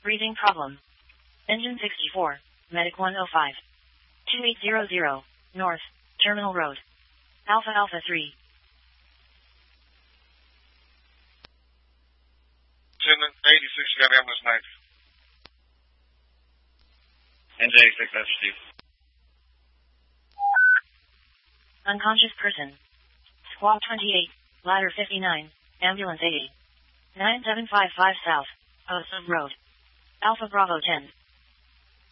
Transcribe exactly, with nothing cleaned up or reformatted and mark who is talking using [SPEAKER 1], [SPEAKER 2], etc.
[SPEAKER 1] Breathing problem. Engine sixty-four, Medic one oh five. two eight zero zero, North, Terminal Road. Alpha Alpha three.
[SPEAKER 2] Lieutenant eighty-six got ambulance ninth.
[SPEAKER 3] N J eighty-six, that's Steve.
[SPEAKER 1] Unconscious person. Squawk twenty-eight, ladder fifty-nine, ambulance eighty. nine seven five five South, Osum Road. Alpha Bravo ten.